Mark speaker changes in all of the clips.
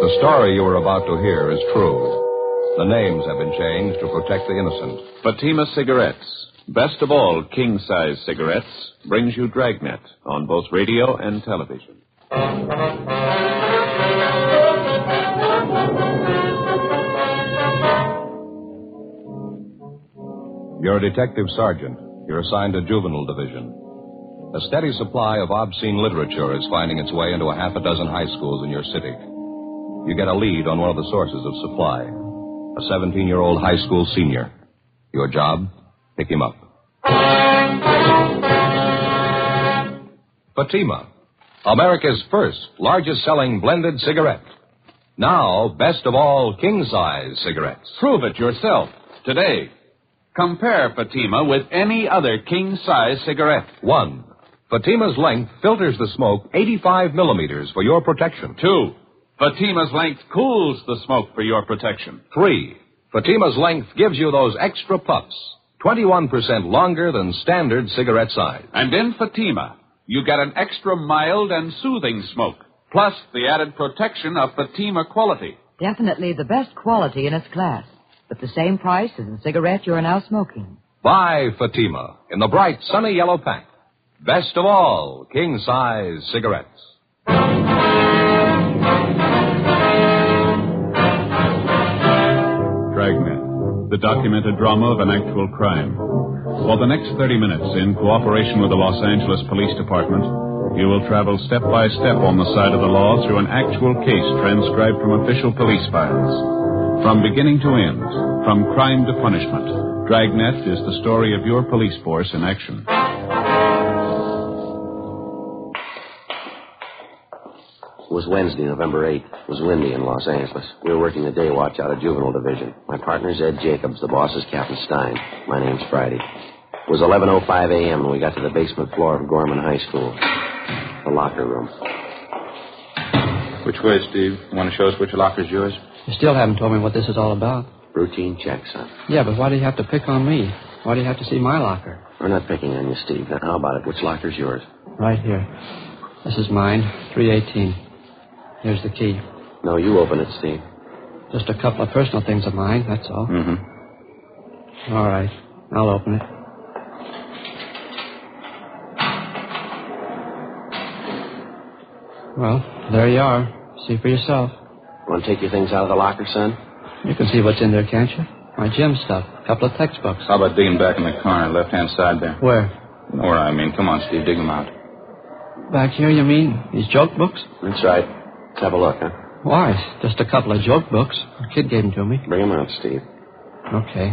Speaker 1: The story you are about to hear is true. The names have been changed to protect the innocent.
Speaker 2: Fatima Cigarettes, best of all king-size cigarettes, brings you Dragnet on both radio and television.
Speaker 1: You're a detective sergeant. You're assigned to Juvenile Division. A steady supply of obscene literature is finding its way into a half a dozen high schools in your city. You get a lead on one of the sources of supply, a 17-year-old high school senior. Your job? Pick him up. Fatima, America's first largest-selling blended cigarette. Now, best of all king-size cigarettes.
Speaker 3: Prove it yourself today. Compare Fatima with any other king-size cigarette.
Speaker 1: 1. Fatima's length filters the smoke 85 millimeters for your protection.
Speaker 3: 2. Fatima's length cools the smoke for your protection.
Speaker 1: 3. Fatima's length gives you those extra puffs, 21% longer than standard cigarette size.
Speaker 3: And in Fatima, you get an extra mild and soothing smoke, plus the added protection of Fatima quality.
Speaker 4: Definitely the best quality in its class, but the same price as the cigarette you are now smoking.
Speaker 1: Buy Fatima in the bright, sunny yellow pack. Best of all king-size cigarettes.
Speaker 5: Dragnet, the documented drama of an actual crime. For the next 30 minutes, in cooperation with the Los Angeles Police Department, you will travel step by step on the side of the law through an actual case transcribed from official police files. From beginning to end, from crime to punishment, Dragnet is the story of your police force in action.
Speaker 6: It was Wednesday, November 8th. It was windy in Los Angeles. We were working the day watch out of Juvenile Division. My partner's Ed Jacobs. The boss is Captain Stein. My name's Friday. It was 11:05 a.m. when we got to the basement floor of Gorman High School. The locker room.
Speaker 7: Which way, Steve? You want to show us which locker's yours?
Speaker 8: You still haven't told me what this is all about.
Speaker 6: Routine check, son.
Speaker 8: Yeah, but why do you have to pick on me? Why do you have to see my locker?
Speaker 6: We're not picking on you, Steve. Now, how about it? Which locker's yours?
Speaker 8: Right here. This is mine, 318. Here's the key.
Speaker 6: No, you open it, Steve.
Speaker 8: Just a couple of personal things of mine, that's all.
Speaker 7: Mm-hmm.
Speaker 8: All right. I'll open it. Well, there you are. See for yourself.
Speaker 6: Want to take your things out of the locker, son?
Speaker 8: You can see what's in there, can't you? My gym stuff. A couple of textbooks.
Speaker 7: How about digging back in the corner, left-hand side there?
Speaker 8: Where?
Speaker 7: You know where I mean. Come on, Steve, dig them out.
Speaker 8: Back here, you mean? These joke books?
Speaker 6: That's right. Let's have a look, huh?
Speaker 8: Why? Just a couple of joke books. A kid gave them to me.
Speaker 6: Bring them out, Steve.
Speaker 8: Okay.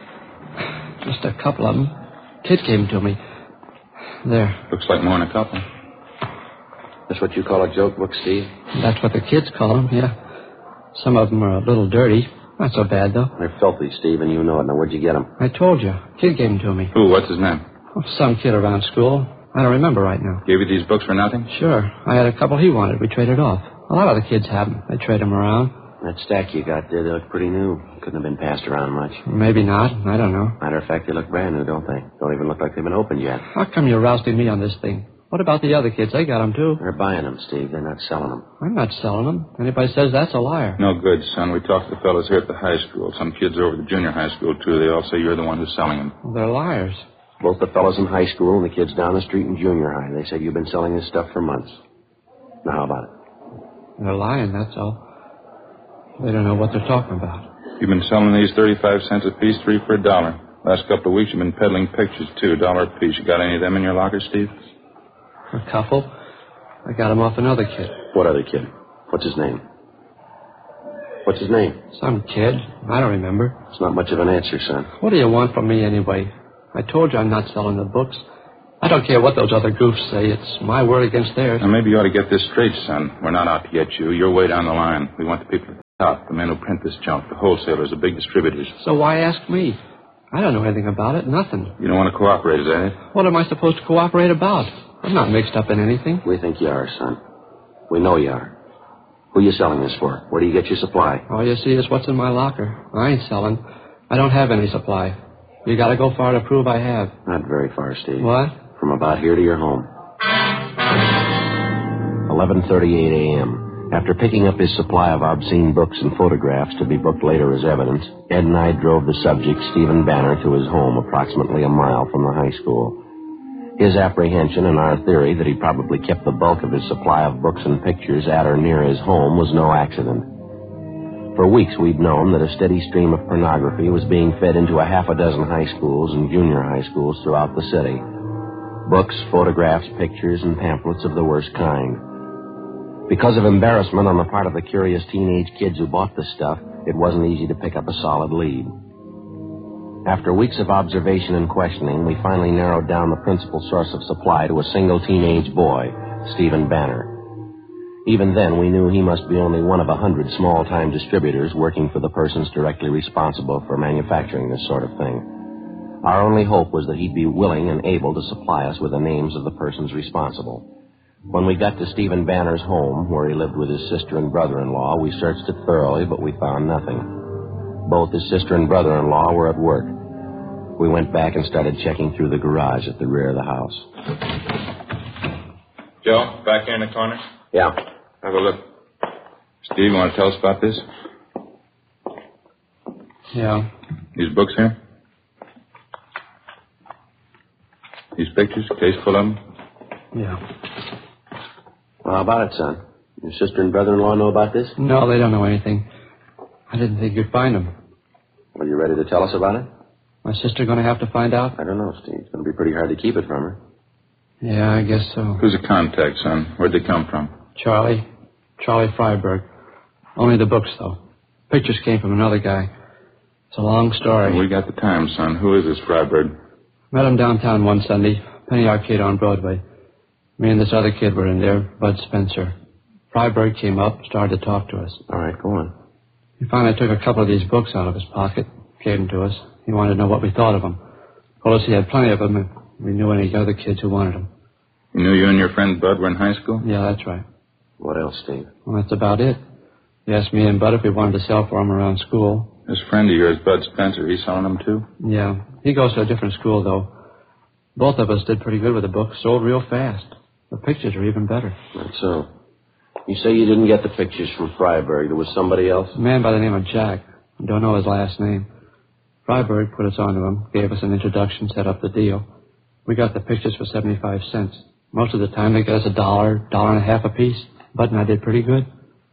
Speaker 8: Just a couple of them. Kid gave them to me. There.
Speaker 7: Looks like more than a couple.
Speaker 6: That's what you call a joke book, Steve?
Speaker 8: That's what the kids call them, yeah. Some of them are a little dirty. Not so bad, though.
Speaker 6: They're filthy, Steve, and you know it. Now, where'd you get them?
Speaker 8: I told you. Kid gave them to me.
Speaker 7: Who? What's his name?
Speaker 8: Oh, some kid around school. I don't remember right now.
Speaker 7: Gave you these books for nothing?
Speaker 8: Sure. I had a couple he wanted. We traded off. A lot of the kids have them. They trade them around.
Speaker 6: That stack you got there, they look pretty new. Couldn't have been passed around much.
Speaker 8: Maybe not. I don't know.
Speaker 6: Matter of fact, they look brand new, don't they? Don't even look like they've been opened yet.
Speaker 8: How come you're rousting me on this thing? What about the other kids? They got them, too.
Speaker 6: They're buying them, Steve. They're not selling them.
Speaker 8: I'm not selling them. Anybody says that's a liar.
Speaker 7: No good, son. We talked to the fellas here at the high school. Some kids are over at the junior high school, too. They all say you're the one who's selling them.
Speaker 8: Well, they're liars.
Speaker 6: Both the fellas in high school and the kids down the street in junior high. They said you've been selling this stuff for months. Now, how about it?
Speaker 8: They're lying, that's all. They don't know what they're talking about.
Speaker 7: You've been selling these 35 cents a piece, 3 for $1. Last couple of weeks you've been peddling pictures, too, $1 a piece. You got any of them in your locker, Steve?
Speaker 8: A couple. I got them off another kid.
Speaker 6: What other kid? What's his name? What's his name?
Speaker 8: Some kid. I don't remember.
Speaker 6: It's not much of an answer, son.
Speaker 8: What do you want from me anyway? I told you I'm not selling the books. I don't care what those other goofs say. It's my word against theirs.
Speaker 7: Now, maybe you ought to get this straight, son. We're not out to get you. You're way down the line. We want the people at the top, the men who print this junk, the wholesalers, the big distributors.
Speaker 8: So why ask me? I don't know anything about it. Nothing.
Speaker 7: You don't want to cooperate, is that it?
Speaker 8: What am I supposed to cooperate about? I'm not mixed up in anything.
Speaker 6: We think you are, son. We know you are. Who are you selling this for? Where do you get your supply?
Speaker 8: All you see is what's in my locker. I ain't selling. I don't have any supply. You got to go far to prove I have.
Speaker 6: Not very far, Steve.
Speaker 8: What?
Speaker 6: From about here to your home. 11:38 a.m. After picking up his supply of obscene books and photographs to be booked later as evidence, Ed and I drove the subject, Stephen Banner, to his home approximately a mile from the high school. His apprehension and our theory that he probably kept the bulk of his supply of books and pictures at or near his home was no accident. For weeks we'd known that a steady stream of pornography was being fed into a half a dozen high schools and junior high schools throughout the city. Books, photographs, pictures, and pamphlets of the worst kind. Because of embarrassment on the part of the curious teenage kids who bought the stuff, it wasn't easy to pick up a solid lead. After weeks of observation and questioning, we finally narrowed down the principal source of supply to a single teenage boy, Stephen Banner. Even then, we knew he must be only one of 100 small-time distributors working for the persons directly responsible for manufacturing this sort of thing. Our only hope was that he'd be willing and able to supply us with the names of the persons responsible. When we got to Stephen Banner's home, where he lived with his sister and brother-in-law, we searched it thoroughly, but we found nothing. Both his sister and brother-in-law were at work. We went back and started checking through the garage at the rear of the house.
Speaker 7: Joe, back here in the corner?
Speaker 6: Yeah.
Speaker 7: Have a look. Steve, you want to tell us about this?
Speaker 8: Yeah.
Speaker 7: These books here? These pictures, case full of them?
Speaker 8: Yeah.
Speaker 6: Well, how about it, son? Your sister and brother-in-law know about this?
Speaker 8: No, they don't know anything. I didn't think you'd find them.
Speaker 6: Are you ready to tell us about it?
Speaker 8: My sister going to have to find out?
Speaker 6: I don't know, Steve. It's going to be pretty hard to keep it from her.
Speaker 8: Yeah, I guess so.
Speaker 7: Who's the contact, son? Where'd they come from?
Speaker 8: Charlie Freiberg. Only the books, though. Pictures came from another guy. It's a long story.
Speaker 7: We got the time, son. Who is this Freiberg?
Speaker 8: Met him downtown one Sunday, Penny Arcade on Broadway. Me and this other kid were in there, Bud Spencer. Freiberg came up, started to talk to us.
Speaker 6: All right, go on.
Speaker 8: He finally took a couple of these books out of his pocket, gave them to us. He wanted to know what we thought of them. Told us he had plenty of them, and we knew any other kids who wanted them.
Speaker 7: You knew you and your friend Bud were in high school?
Speaker 8: Yeah, that's right.
Speaker 6: What else, Steve?
Speaker 8: Well, that's about it. He asked me and Bud if we wanted to sell for him around school.
Speaker 7: This friend of yours, Bud Spencer, he's selling them too?
Speaker 8: Yeah. He goes to a different school, though. Both of us did pretty good with the books, sold real fast. The pictures are even better.
Speaker 6: That's so. You say you didn't get the pictures from Freiberg. There was somebody else?
Speaker 8: A man by the name of Jack. I don't know his last name. Freiberg put us onto him, gave us an introduction, set up the deal. We got the pictures for 75 cents. Most of the time they get us $1.50 a piece. Bud and I did pretty good.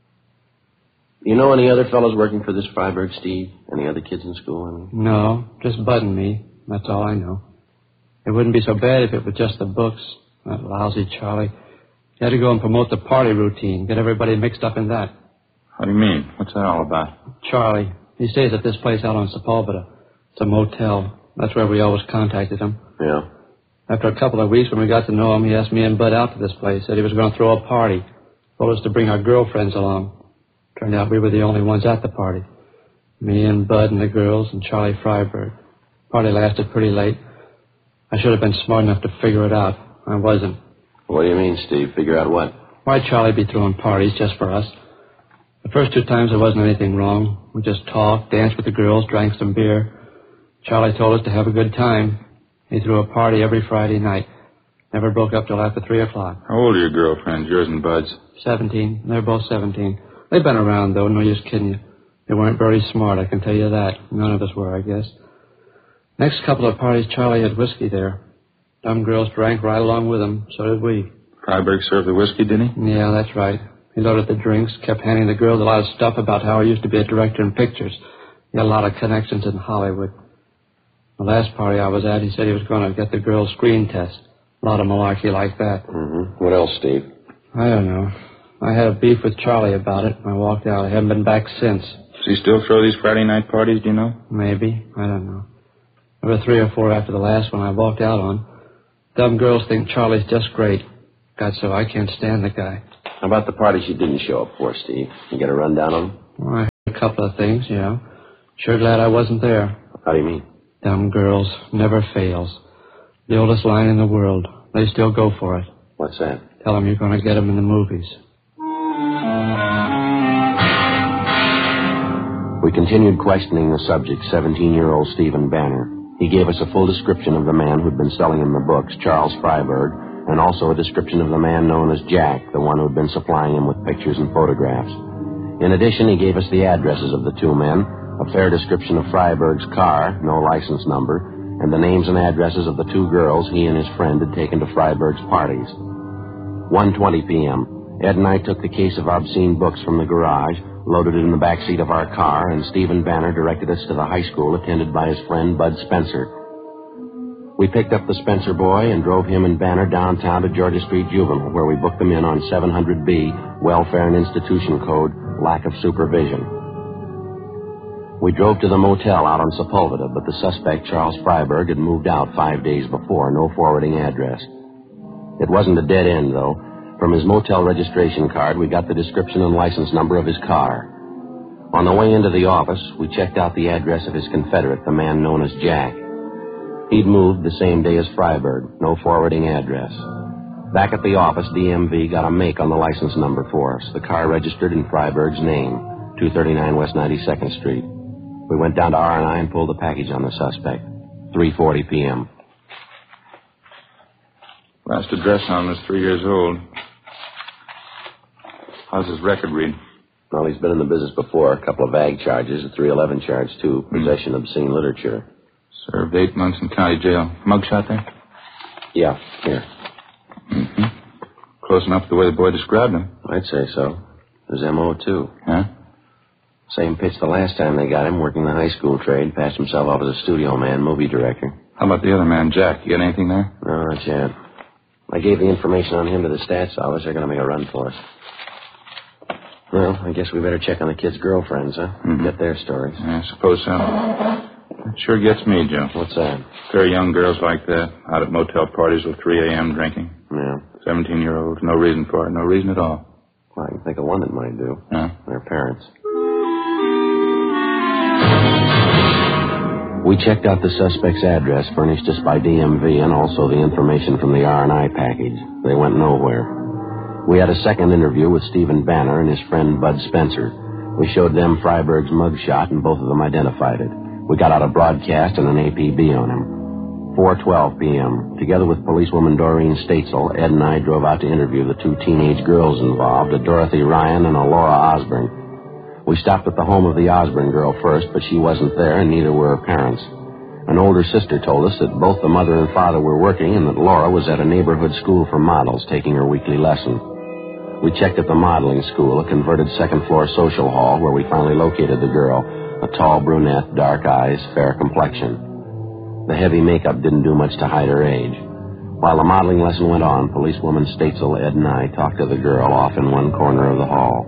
Speaker 6: You know any other fellows working for this Freiberg, Steve? Any other kids in school, I mean?
Speaker 8: No, just Bud and me. That's all I know. It wouldn't be so bad if it was just the books. That lousy Charlie. He had to go and promote the party routine, get everybody mixed up in that.
Speaker 7: How do you mean? What's that all about?
Speaker 8: Charlie. He stays at this place out on Sepulveda. It's a motel. That's where we always contacted him.
Speaker 6: Yeah.
Speaker 8: After a couple of weeks, when we got to know him, he asked me and Bud out to this place. Said he was going to throw a party. Told us to bring our girlfriends along. Turned out we were the only ones at the party. Me and Bud and the girls and Charlie Freiberg. Party lasted pretty late. I should have been smart enough to figure it out. I wasn't.
Speaker 6: What do you mean, Steve? Figure out what?
Speaker 8: Why'd Charlie be throwing parties just for us? The first 2 times there wasn't anything wrong. We just talked, danced with the girls, drank some beer. Charlie told us to have a good time. He threw a party every Friday night. Never broke up till after 3 o'clock.
Speaker 7: How old are your girlfriends, yours and Bud's?
Speaker 8: 17. They're both 17. They've been around, though. No use kidding you. They weren't very smart, I can tell you that. None of us were, I guess. Next couple of parties, Charlie had whiskey there. Dumb girls drank right along with him. So did we.
Speaker 7: Freiberg served the whiskey, did he?
Speaker 8: Yeah, that's right. He loaded the drinks, kept handing the girls a lot of stuff about how he used to be a director in pictures. He had a lot of connections in Hollywood. The last party I was at, he said he was going to get the girls' screen test. A lot of malarkey like that.
Speaker 6: Mm-hmm. What else, Steve?
Speaker 8: I don't know. I had a beef with Charlie about it. I walked out. I haven't been back since.
Speaker 7: Does he still throw these Friday night parties, do you know?
Speaker 8: Maybe. I don't know. There were 3 or 4 after the last one I walked out on. Dumb girls think Charlie's just great. God, so I can't stand the guy.
Speaker 6: How about the parties you didn't show up for, Steve? You get a rundown on them?
Speaker 8: Well, I heard a couple of things, yeah. Sure glad I wasn't there.
Speaker 6: How do you mean?
Speaker 8: Dumb girls never fails. The oldest line in the world. They still go for it.
Speaker 6: What's that?
Speaker 8: Tell them you're going to get them in the movies.
Speaker 6: We continued questioning the subject, 17-year-old Stephen Banner. He gave us a full description of the man who'd been selling him the books, Charles Freiberg, and also a description of the man known as Jack, the one who had been supplying him with pictures and photographs. In addition, he gave us the addresses of the two men, a fair description of Freiberg's car, no license number, and the names and addresses of the two girls he and his friend had taken to Freiberg's parties. 1:20 p.m. Ed and I took the case of obscene books from the garage, loaded it in the back seat of our car, and Stephen Banner directed us to the high school attended by his friend Bud Spencer. We picked up the Spencer boy and drove him and Banner downtown to Georgia Street Juvenile, where we booked them in on 700B, Welfare and Institution Code, lack of supervision. We drove to the motel out on Sepulveda, but the suspect, Charles Freiberg, had moved out 5 days before, no forwarding address. It wasn't a dead end, though. From his motel registration card, we got the description and license number of his car. On the way into the office, we checked out the address of his confederate, the man known as Jack. He'd moved the same day as Freiberg, no forwarding address. Back at the office, DMV got a make on the license number for us. The car registered in Freiberg's name, 239 West 92nd Street. We went down to R&I and pulled the package on the suspect. 3:40 p.m.
Speaker 7: Last address on him was 3 years old. How's his record read?
Speaker 6: Well, he's been in the business before. A couple of ag charges, a 311 charge, too. Possession of obscene literature.
Speaker 7: Served 8 months in county jail. Mugshot there?
Speaker 6: Yeah, here.
Speaker 7: Mm-hmm. Close enough to the way the boy described him.
Speaker 6: I'd say so. His M.O., too.
Speaker 7: Huh?
Speaker 6: Same pitch the last time they got him, working the high school trade. Passed himself off as a studio man, movie director.
Speaker 7: How about the other man, Jack? You got anything there?
Speaker 6: No, not yet. I gave the information on him to the stats office. They're going to make a run for us. Well, I guess we better check on the kids' girlfriends, huh?
Speaker 7: Mm-hmm.
Speaker 6: Get their stories.
Speaker 7: Yeah, I suppose so. That sure gets me, Joe.
Speaker 6: What's that?
Speaker 7: Very young girls like that, out at motel parties till 3 a.m. drinking.
Speaker 6: Yeah.
Speaker 7: 17-year-olds, no reason for it, no reason at all.
Speaker 6: Well, I can think of one that might do.
Speaker 7: Huh?
Speaker 6: Their parents. We checked out the suspect's address furnished us by DMV and also the information from the R&I package. They went nowhere. We had a second interview with Stephen Banner and his friend Bud Spencer. We showed them Freiberg's mugshot and both of them identified it. We got out a broadcast and an APB on him. 4:12 p.m. Together with policewoman Doreen Statesel, Ed and I drove out to interview the two teenage girls involved, a Dorothy Ryan and a Laura Osborne. We stopped at the home of the Osborne girl first, but she wasn't there, and neither were her parents. An older sister told us that both the mother and father were working and that Laura was at a neighborhood school for models taking her weekly lesson. We checked at the modeling school, a converted second-floor social hall, where we finally located the girl, a tall brunette, dark eyes, fair complexion. The heavy makeup didn't do much to hide her age. While the modeling lesson went on, policewoman Statesel, Ed, and I talked to the girl off in one corner of the hall.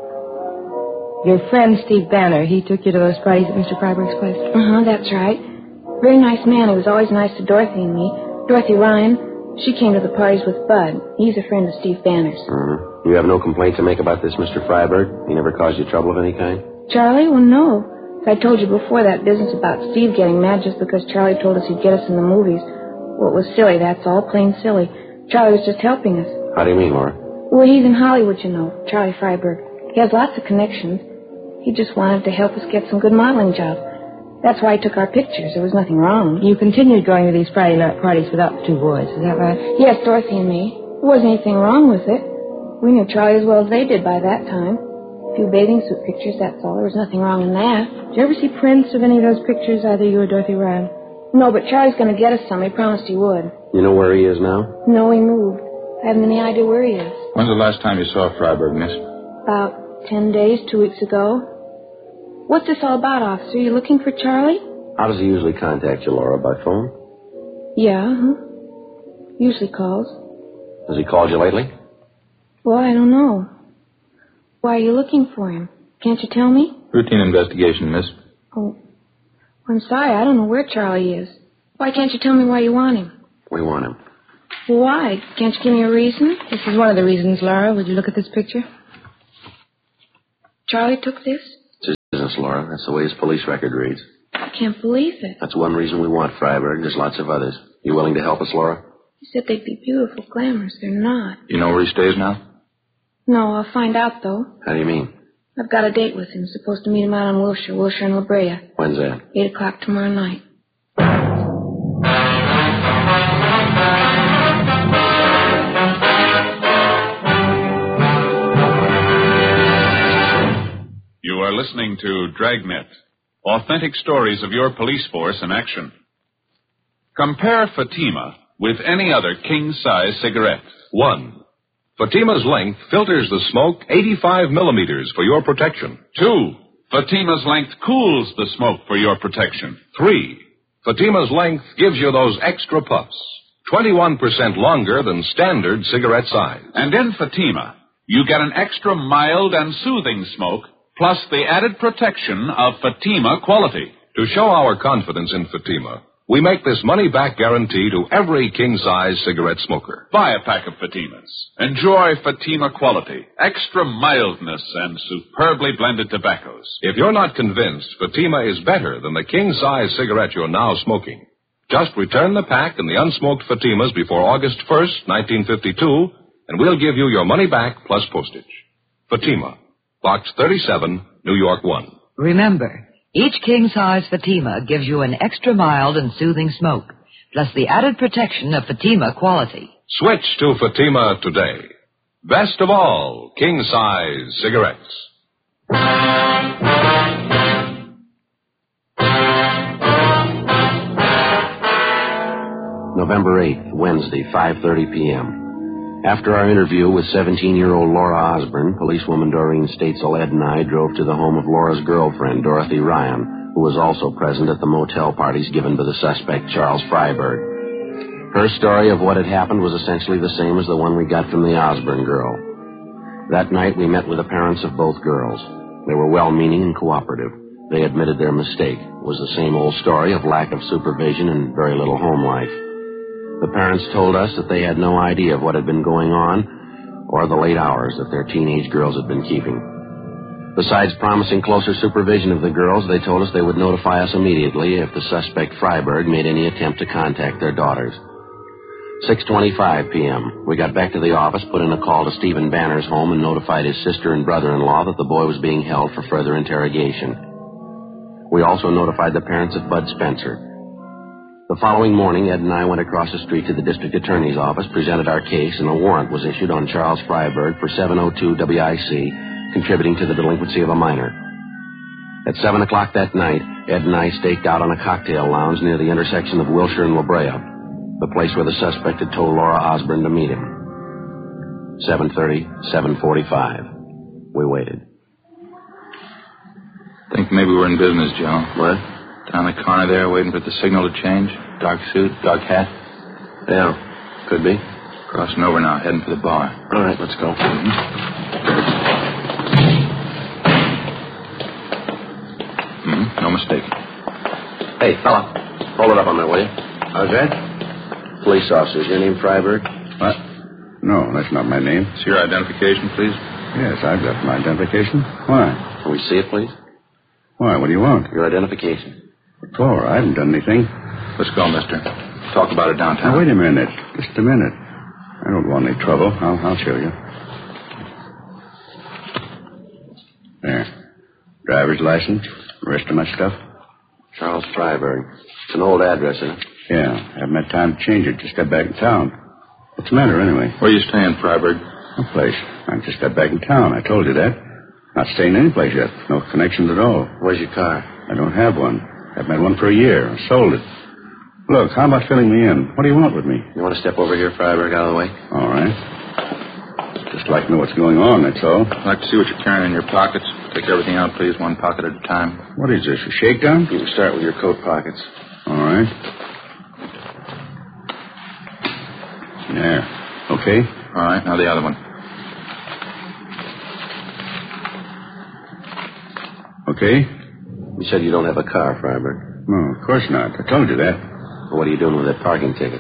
Speaker 9: Your friend, Steve Banner, he took you to those parties at Mr. Freiberg's place?
Speaker 10: That's right. Very nice man. He was always nice to Dorothy and me. Dorothy Ryan, she came to the parties with Bud. He's a friend of Steve Banner's.
Speaker 6: You have no complaint to make about this, Mr. Freiberg? He never caused you trouble of any kind?
Speaker 10: Charlie? Well, no. I told you before that business about Steve getting mad just because Charlie told us he'd get us in the movies. Well, it was silly, that's all. Plain silly. Charlie was just helping us.
Speaker 6: How do you mean, Laura?
Speaker 10: Well, he's in Hollywood, you know, Charlie Freiberg. He has lots of connections. He just wanted to help us get some good modeling jobs. That's why he took our pictures. There was nothing wrong.
Speaker 9: You continued going to these Friday night parties without the two boys, is that right?
Speaker 10: Yes, Dorothy and me. There wasn't anything wrong with it. We knew Charlie as well as they did by that time. A few bathing suit pictures, that's all. There was nothing wrong in that.
Speaker 9: Did you ever see prints of any of those pictures, either you or Dorothy Ryan?
Speaker 10: No, but Charlie's going to get us some. He promised he would.
Speaker 6: You know where he is now?
Speaker 10: No, he moved. I haven't any idea where he is.
Speaker 7: When's the last time you saw Freiberg, miss?
Speaker 10: About 10 days, 2 weeks ago. What's this all about, officer? You looking for Charlie?
Speaker 6: How does he usually contact you, Laura? By phone?
Speaker 10: Yeah, usually calls.
Speaker 6: Has he called you lately?
Speaker 10: Well, I don't know. Why are you looking for him? Can't you tell me?
Speaker 7: Routine investigation, miss.
Speaker 10: Oh, I'm sorry. I don't know where Charlie is. Why can't you tell me why you want him?
Speaker 6: We want him.
Speaker 10: Well, why? Can't you give me a reason?
Speaker 9: This is one of the reasons, Laura. Would you look at this picture?
Speaker 10: Charlie took this?
Speaker 6: It's his business, Laura. That's the way his police record reads.
Speaker 10: I can't believe it.
Speaker 6: That's one reason we want Freiberg. There's lots of others. You willing to help us, Laura?
Speaker 10: You said they'd be beautiful, glamorous. They're not.
Speaker 7: You know where he stays now?
Speaker 10: No, I'll find out, though.
Speaker 6: How do you mean?
Speaker 10: I've got a date with him. Supposed to meet him out on Wilshire and La Brea.
Speaker 6: When's that?
Speaker 10: 8 o'clock tomorrow night.
Speaker 3: are listening to Dragnet, authentic stories of your police force in action. Compare Fatima with any other king-size cigarette.
Speaker 1: 1. Fatima's length filters the smoke 85 millimeters for your protection.
Speaker 3: 2. Fatima's length cools the smoke for your protection.
Speaker 1: 3. Fatima's length gives you those extra puffs, 21% longer than standard cigarette size.
Speaker 3: And in Fatima, you get an extra mild and soothing smoke, plus the added protection of Fatima quality.
Speaker 1: To show our confidence in Fatima, we make this money-back guarantee to every king-size cigarette smoker.
Speaker 3: Buy a pack of Fatimas. Enjoy Fatima quality, extra mildness, and superbly blended tobaccos.
Speaker 1: If you're not convinced Fatima is better than the king-size cigarette you're now smoking, just return the pack and the unsmoked Fatimas before August 1st, 1952, and we'll give you your money back plus postage. Fatima, Box 37, New York 1.
Speaker 4: Remember, each king-size Fatima gives you an extra mild and soothing smoke, plus the added protection of Fatima quality.
Speaker 1: Switch to Fatima today. Best of all, king-size cigarettes.
Speaker 6: November 8th, Wednesday, 5:30 p.m. After our interview with 17-year-old Laura Osborne, policewoman Doreen Statesel, Ed and I drove to the home of Laura's girlfriend, Dorothy Ryan, who was also present at the motel parties given by the suspect, Charles Freiberg. Her story of what had happened was essentially the same as the one we got from the Osborne girl. That night, we met with the parents of both girls. They were well-meaning and cooperative. They admitted their mistake. It was the same old story of lack of supervision and very little home life. The parents told us that they had no idea of what had been going on or the late hours that their teenage girls had been keeping. Besides promising closer supervision of the girls, they told us they would notify us immediately if the suspect Freiberg made any attempt to contact their daughters. 6:25 p.m. We got back to the office, put in a call to Stephen Banner's home, and notified his sister and brother-in-law that the boy was being held for further interrogation. We also notified the parents of Bud Spencer. The following morning, Ed and I went across the street to the district attorney's office, presented our case, and a warrant was issued on Charles Freiberg for 702 WIC, contributing to the delinquency of a minor. At 7 o'clock that night, Ed and I staked out on a cocktail lounge near the intersection of Wilshire and La Brea, the place where the suspect had told Laura Osborne to meet him. 7:30, 7:45. We waited.
Speaker 7: Think maybe we're in business, Joe.
Speaker 6: What?
Speaker 7: Down the corner there, waiting for the signal to change. Dark suit, dark hat.
Speaker 6: Yeah, could be.
Speaker 7: Crossing over now, heading for the bar.
Speaker 6: All right, let's go.
Speaker 7: No mistake.
Speaker 6: Hey, fella, hold it up on there, will you?
Speaker 11: How's that?
Speaker 6: Police officer, is your name Freiberg?
Speaker 11: What? No, that's not my name.
Speaker 7: It's your identification, please.
Speaker 11: Yes, I've got my identification. Why?
Speaker 6: Can we see it, please?
Speaker 11: Why, what do you want?
Speaker 6: Your identification.
Speaker 11: What for? I haven't done anything.
Speaker 7: Let's go, mister. Talk about it downtown.
Speaker 11: Now, wait a minute. Just a minute. I don't want any trouble. I'll show you. There. Driver's license. The rest of my stuff.
Speaker 6: Charles Freiberg. It's an old address, isn't it?
Speaker 11: Yeah. Haven't had time to change it. Just got back in town. What's the matter, anyway?
Speaker 7: Where are you staying, Freiberg?
Speaker 11: No place. I just got back in town. I told you that. Not staying any place yet. No connections at all.
Speaker 6: Where's your car?
Speaker 11: I don't have one. Haven't had one for a year. I sold it. Look, how about filling me in? What do you want with me?
Speaker 6: You want to step over here, Freiberg, out of the way?
Speaker 11: All right. Just like to know what's going on, that's all.
Speaker 7: I'd like to see what you're carrying in your pockets. Take everything out, please, one pocket at a time.
Speaker 11: What is this, a shakedown?
Speaker 6: You can start with your coat pockets.
Speaker 11: All right. There. Okay?
Speaker 7: All right, now the other one.
Speaker 11: Okay?
Speaker 6: You said you don't have a car, Freiberg.
Speaker 11: No, of course not. I told you that.
Speaker 6: Well, what are you doing with that parking ticket?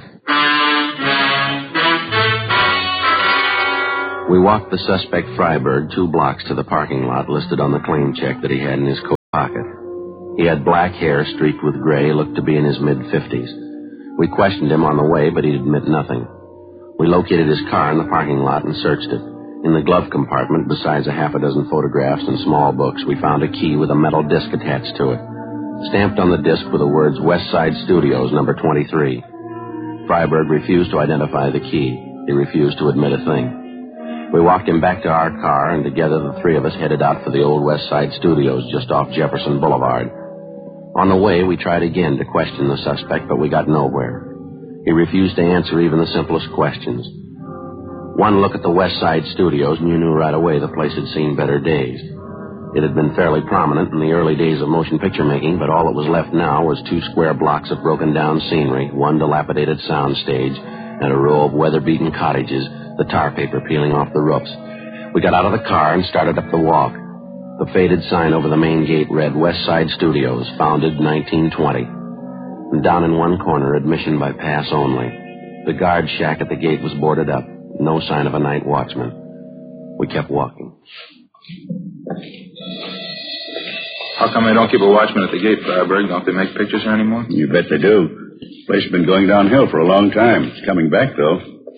Speaker 6: We walked the suspect Freiberg 2 blocks to the parking lot listed on the claim check that he had in his coat pocket. He had black hair streaked with gray, looked to be in his mid-50s. We questioned him on the way, but he'd admit nothing. We located his car in the parking lot and searched it. In the glove compartment, besides a half a dozen photographs and small books, we found a key with a metal disc attached to it. Stamped on the disc were the words West Side Studios, number 23. Freiberg refused to identify the key. He refused to admit a thing. We walked him back to our car, and together the three of us headed out for the old West Side Studios just off Jefferson Boulevard. On the way, we tried again to question the suspect, but we got nowhere. He refused to answer even the simplest questions. One look at the West Side Studios, and you knew right away the place had seen better days. It had been fairly prominent in the early days of motion picture making, but all that was left now was 2 square blocks of broken-down scenery, 1 dilapidated sound stage, and a row of weather-beaten cottages, the tar paper peeling off the roofs. We got out of the car and started up the walk. The faded sign over the main gate read West Side Studios, founded 1920. And down in one corner, admission by pass only. The guard shack at the gate was boarded up. No sign of a night watchman. We kept walking.
Speaker 7: How come they don't keep a watchman at the gate, Freiberg? Don't they make pictures here anymore?
Speaker 11: You bet they do. The place has been going downhill for a long time. It's coming back, though.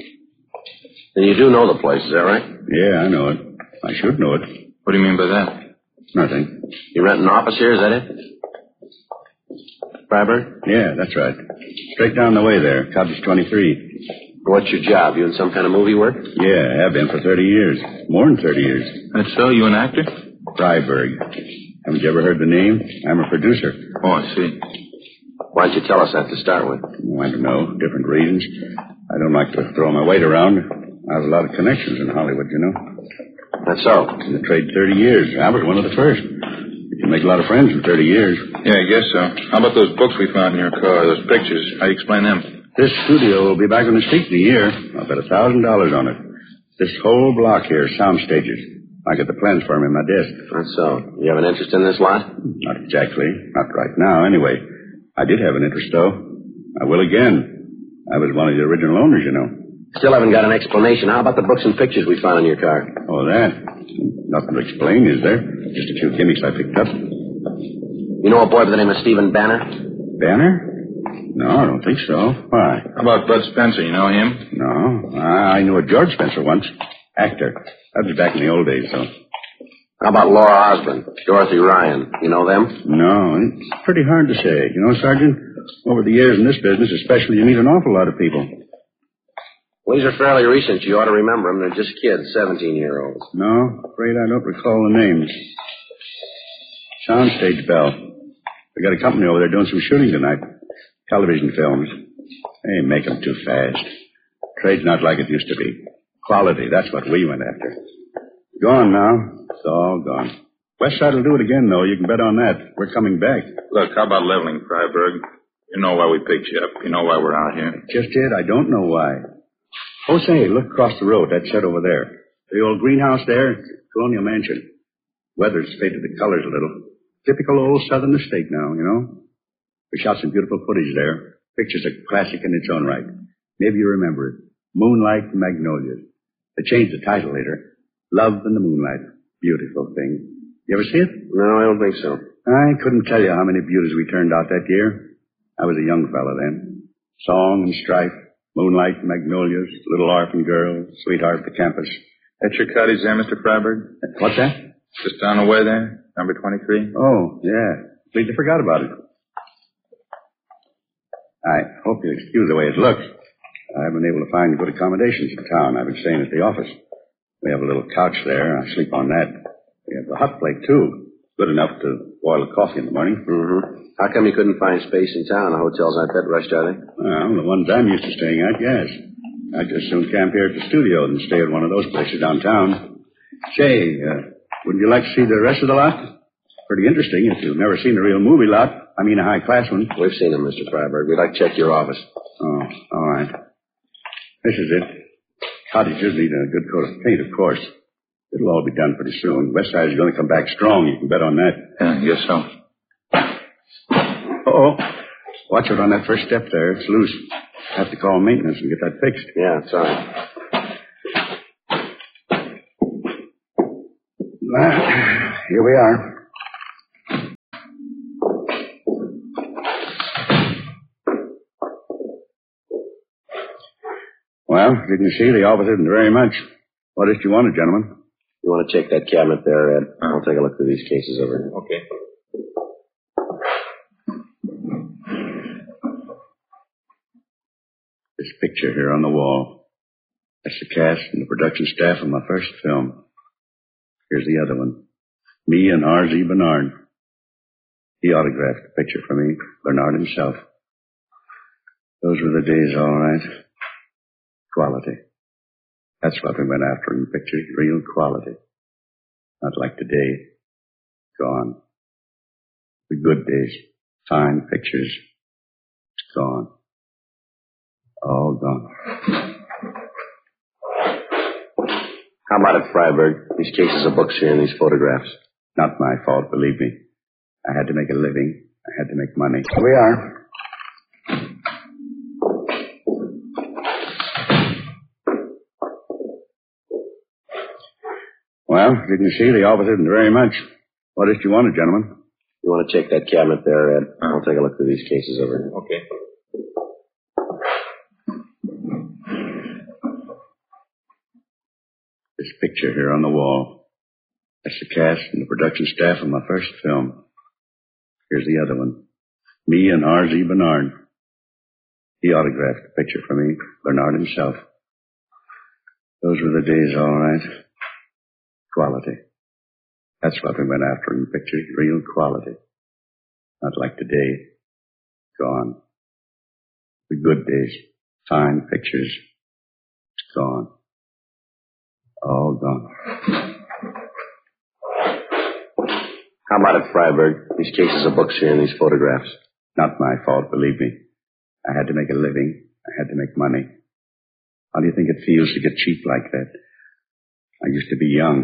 Speaker 6: And you do know the place, is that right?
Speaker 11: Yeah, I know it. I should know it.
Speaker 7: What do you mean by that?
Speaker 11: Nothing.
Speaker 6: You rent an office here, is that it? Freiberg?
Speaker 11: Yeah, that's right. Straight down the way there, Cottage 23.
Speaker 6: What's your job? You in some kind of movie work?
Speaker 11: Yeah, I have been for 30 years. More than 30 years.
Speaker 7: That's so? You an actor?
Speaker 11: Freiberg. Haven't you ever heard the name? I'm a producer.
Speaker 7: Oh, I see.
Speaker 6: Why don't you tell us that to start with?
Speaker 11: Oh, I don't know. Different reasons. I don't like to throw my weight around. I have a lot of connections in Hollywood, you know.
Speaker 6: That's so.
Speaker 11: In the trade 30 years. I was one of the first. You can make a lot of friends in 30 years.
Speaker 7: Yeah, I guess so. How about those books we found in your car, those pictures? How do you explain them?
Speaker 11: This studio will be back on the street in a year. I'll bet $1,000 on it. This whole block here is sound stages. I got the plans for them in my desk.
Speaker 6: That's so. You have an interest in this lot?
Speaker 11: Not exactly. Not right now, anyway. I did have an interest, though. I will again. I was one of the original owners, you know.
Speaker 6: Still haven't got an explanation. How about the books and pictures we found in your car?
Speaker 11: Oh, that? Nothing to explain, is there? Just a few gimmicks I picked up.
Speaker 6: You know a boy by the name of Stephen Banner?
Speaker 11: Banner? No, I don't think so. Why?
Speaker 7: How about Bud Spencer? You know him?
Speaker 11: No. I knew a George Spencer once. Actor. That was back in the old days, though.
Speaker 6: How about Laura Osborne? Dorothy Ryan? You know them?
Speaker 11: No, it's pretty hard to say. You know, Sergeant, over the years in this business, especially, you meet an awful lot of people.
Speaker 6: Well, these are fairly recent. You ought to remember them. They're just kids, 17-year-olds.
Speaker 11: No, afraid I don't recall the names. Soundstage Bell. We got a company over there doing some shooting tonight. Television films. They make them too fast. Trade's not like it used to be. Quality, that's what we went after. Gone now. It's all gone. West Side will do it again, though. You can bet on that. We're coming back.
Speaker 7: Look, how about leveling, Freiberg? You know why we picked you up. You know why we're out here.
Speaker 11: Just it. I don't know why. Oh, say, look across the road. That shed over there. The old greenhouse there, Colonial Mansion. Weather's faded the colors a little. Typical old southern estate now, you know. We shot some beautiful footage there. Picture's a classic in its own right. Maybe you remember it. Moonlight and Magnolias. They changed the title later. Love in the Moonlight. Beautiful thing. You ever see it?
Speaker 6: No, I don't think so.
Speaker 11: I couldn't tell you how many beauties we turned out that year. I was a young fella then. Song and strife. Moonlight, Magnolias, little orphan girl, sweetheart at the campus.
Speaker 7: That's your cottage there, Mr. Freiberg?
Speaker 11: What's that?
Speaker 7: Just down the way there, number 23.
Speaker 11: Oh, yeah. Completely forgot about it. I hope you'll excuse the way it looks. I've been able to find good accommodations in town. I've been staying at the office. We have a little couch there. I sleep on that. We have a hot plate, too. Good enough to boil a coffee in the morning.
Speaker 6: Mm-hmm. How come you couldn't find space in town? The hotels aren't that rushed, are they?
Speaker 11: Well, the ones I'm used to staying at, yes. I'd just soon camp here at the studio than stay at one of those places downtown. Say, wouldn't you like to see the rest of the lot? Pretty interesting if you've never seen a real movie lot. I mean a high-class one.
Speaker 6: We've seen them, Mr. Freiberg. We'd like to check your office.
Speaker 11: Oh, all right. This is it. Cottages need a good coat of paint, of course. It'll all be done pretty soon. West Side is going to come back strong. You can bet on that.
Speaker 7: Yeah, I guess so.
Speaker 11: Uh-oh. Watch out on that first step there. It's loose. Have to call maintenance and get that fixed.
Speaker 6: Yeah, it's all right.
Speaker 11: Well, here we are. Well, didn't you see? The office isn't very much. What is it you wanted, gentlemen?
Speaker 6: You want to check that cabinet there, Ed? I'll take a look through these cases over here.
Speaker 7: Okay.
Speaker 11: This picture here on the wall. That's the cast and the production staff of my first film. Here's the other one. Me and R.Z. Bernard. He autographed the picture for me, Bernard himself. Those were the days, all right. Quality. That's what we went after in pictures, real quality. Not like today. Gone. The good days. Fine pictures. It's gone. All gone.
Speaker 6: How about it, Freiberg? These cases of books here and these photographs.
Speaker 11: Not my fault, believe me. I had to make a living. I had to make money. Here we are. Well, didn't you see? The office isn't very much. What is it you wanted, gentlemen?
Speaker 6: You want to check that cabinet there, Ed? I'll take a look through these cases over here.
Speaker 11: Okay. This picture here on the wall. That's the cast and the production staff of my first film. Here's the other one. Me and R.Z. Bernard. He autographed the picture for me, Bernard himself. Those were the days, all right. Quality. That's what we went after in pictures, real quality. Not like today. Gone. The good days. Fine pictures. It's gone. All gone.
Speaker 6: How about it, Freiberg? These cases of books here and these photographs.
Speaker 11: Not my fault, believe me. I had to make a living. I had to make money. How do you think it feels to get cheap like that? I used to be young.